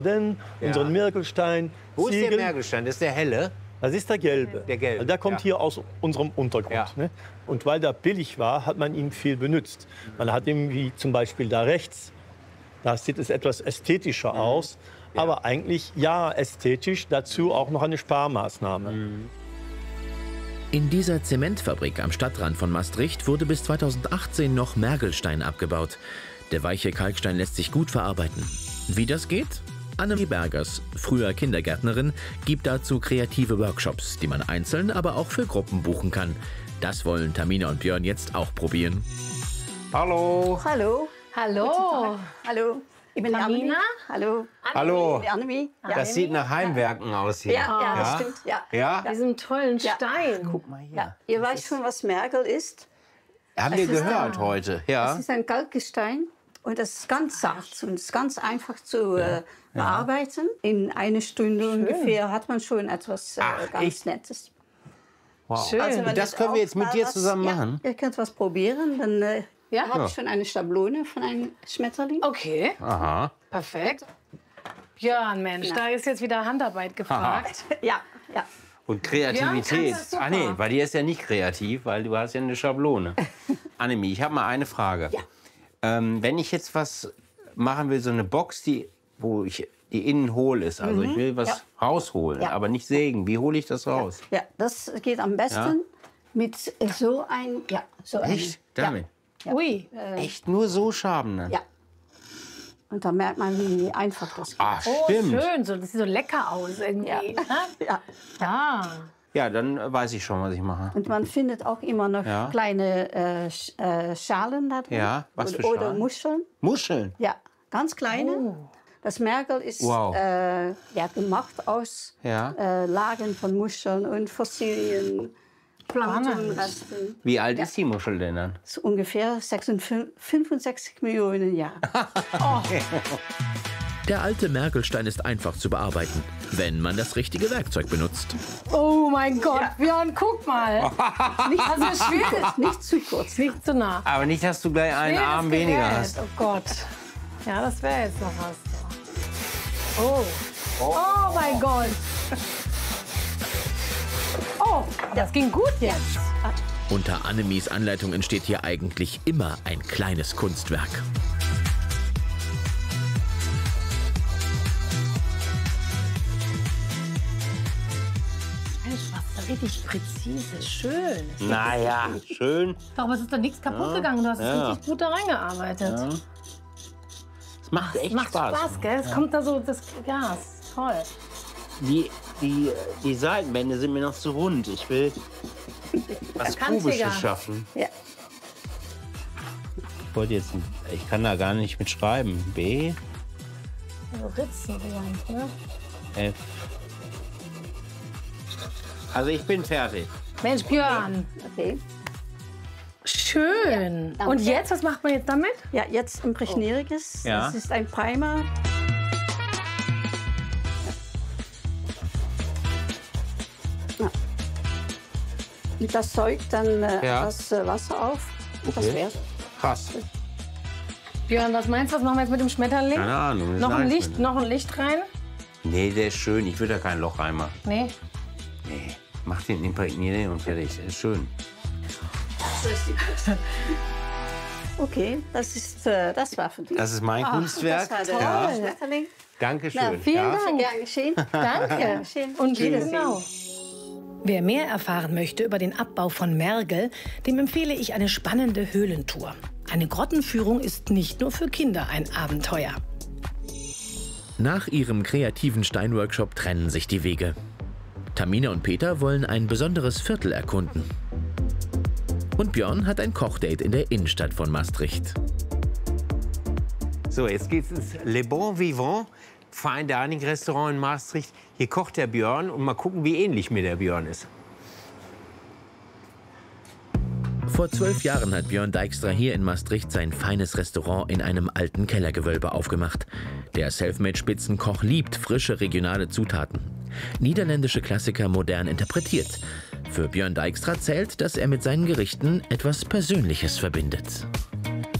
Denn unseren Mergelstein. Wo ist der Ziegel, Mergelstein? Das ist der helle? Das ist der gelbe. Der gelbe, Der kommt hier aus unserem Untergrund. Ja. Ne? Und weil der billig war, hat man ihn viel benutzt. Man hat ihn, wie zum Beispiel da rechts, da sieht es etwas ästhetischer aus. Aber eigentlich, ja, ästhetisch, dazu auch noch eine Sparmaßnahme. In dieser Zementfabrik am Stadtrand von Maastricht wurde bis 2018 noch Mergelstein abgebaut. Der weiche Kalkstein lässt sich gut verarbeiten. Wie das geht? Annemie Bergers, früher Kindergärtnerin, gibt dazu kreative Workshops, die man einzeln, aber auch für Gruppen buchen kann. Das wollen Tamina und Björn jetzt auch probieren. Hallo. Hallo. Hallo. Hallo. Ich bin Tamina. Annemie. Hallo. Hallo. Ich bin Annemie. Ja. Das sieht nach Heimwerken aus hier. Ja, das stimmt. Ja. Ja? Diesem tollen Stein. Guck mal hier. Ja. Ihr weißt schon, was Mergel ist. Haben wir Es ist gehört heute. Ja. Es ist ein Kalkgestein und das ist ganz sacht und ist ganz einfach zu bearbeiten. In einer Stunde ungefähr hat man schon etwas ganz echt? Nettes. Wow. Schön. Also, wenn Das ihr können wir auch jetzt mit mal dir was- zusammen machen? Ja, ihr könnt was probieren. Dann Ja? habe ich schon eine Schablone von einem Schmetterling. Okay, Aha. perfekt. Björn, Mensch, da ist jetzt wieder Handarbeit gefragt. Ja, ja. Und Ja, Kreativität. das ist super. Nee, bei dir ist ja nicht kreativ, weil du hast ja eine Schablone. Annemie, ich habe mal eine Frage. Ja. Wenn ich jetzt was machen will, so eine Box, wo ich die innen hohl ist, also ich will was rausholen, Ja. aber nicht sägen. Wie hole ich das raus? Ja, das geht am besten mit so ein... Ja, so Echt? Damit? Ui, Echt nur so schaben dann? Ja. Und da merkt man, wie einfach das geht. Ach, oh, stimmt. schön, so, das sieht so lecker aus irgendwie. Ja. Ne? Ja. Ja. Ja, dann weiß ich schon, was ich mache. Und man findet auch immer noch Ja. kleine Schalen da drin. Ja, was für Oder Schalen? Muscheln. Muscheln. Ja, ganz kleine. Oh. Das Mergel ist Wow. ja, gemacht aus Ja. Lagen von Muscheln und Fossilien, Planktonresten. Wie alt ist die Muschel denn dann? So ungefähr 65 Millionen Jahre. Der alte Mergelstein ist einfach zu bearbeiten, wenn man das richtige Werkzeug benutzt. Oh mein Gott, Björn, guck mal. Nicht, Also schweres, nicht zu kurz. nicht zu nah. Aber nicht, dass du gleich einen Schweres Arm weniger Gerät. hast. Oh Gott. Ja, das wäre jetzt noch was. Oh. Oh mein Gott. Oh, das ging gut jetzt. Unter Annemies Anleitung entsteht hier eigentlich immer ein kleines Kunstwerk. Mensch, was richtig präzise, schön. Naja, schön. Doch, aber es ist doch nichts kaputt gegangen. Du hast richtig gut da reingearbeitet. Es macht echt Macht Spaß, gell? Es kommt da so das Gas. Toll. Die Seitenwände sind mir noch zu rund. Ich will was Kantiger. Kubisches schaffen. Ja. Ich kann da gar nicht mit schreiben. B, So Ritzen vielleicht, ne? F. Also ich bin fertig. Mensch, Björn. Okay. Schön. danke. Und jetzt, was macht man jetzt damit? Ja, jetzt imprägniere ich es. Ja. Das ist ein Primer. Ja. Und das säugt dann Ja. das Wasser auf. Und das Okay. wär's. Krass. Björn, was meinst du, was machen wir jetzt mit dem Schmetterling? Keine Ahnung. das Noch ein weiß Licht, man noch ein Licht rein? nicht. Nee, der ist schön. Ich würde da kein Loch reinmachen. Nee. Nee. Mach den imprägnieren und fertig. Der ist schön. Okay, das war für dich. Das ist mein Kunstwerk. Das war der Ja. Schmetterling. Dankeschön. Na, vielen ja. Dank. Gern geschehen. Danke. Schön. Und Wiedersehen. genau. Wer mehr erfahren möchte über den Abbau von Mergel, dem empfehle ich eine spannende Höhlentour. Eine Grottenführung ist nicht nur für Kinder ein Abenteuer. Nach ihrem kreativen Steinworkshop trennen sich die Wege. Tamina und Peter wollen ein besonderes Viertel erkunden. Und Björn hat ein Kochdate in der Innenstadt von Maastricht. So, jetzt geht's ins Le Bon Vivant, Fine Dining Restaurant in Maastricht. Hier kocht der Björn und mal gucken, wie ähnlich mir der Björn ist. Vor 12 Jahren hat Björn Dijkstra hier in Maastricht sein feines Restaurant in einem alten Kellergewölbe aufgemacht. Der Selfmade-Spitzenkoch liebt frische regionale Zutaten. Niederländische Klassiker modern interpretiert. Für Björn Dijkstra zählt, dass er mit seinen Gerichten etwas Persönliches verbindet.